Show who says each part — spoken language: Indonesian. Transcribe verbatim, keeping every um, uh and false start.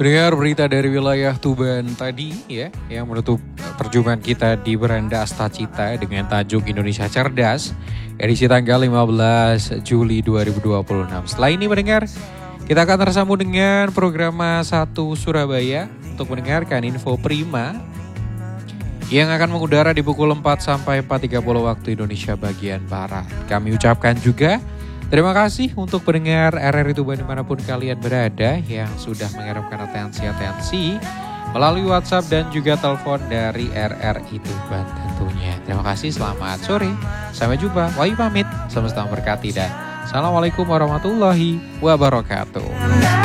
Speaker 1: Dengar berita dari wilayah Tuban tadi ya, yang menutup perjumpaan kita di Beranda Astacita dengan tajuk Indonesia Cerdas, edisi tanggal lima belas Juli dua ribu dua puluh enam. Setelah ini mendengar, kita akan tersambung dengan program satu Surabaya untuk mendengarkan info prima yang akan mengudara di pukul empat sampai empat tiga puluh waktu Indonesia bagian Barat. Kami ucapkan juga terima kasih untuk pendengar R R I Tuban dimanapun kalian berada yang sudah mengharapkan atensi-atensi melalui WhatsApp dan juga telepon dari R R I Tuban tentunya. Terima kasih, selamat sore. Sampai jumpa. Wahyu pamit. Semesta berkati dan Assalamualaikum warahmatullahi wabarakatuh.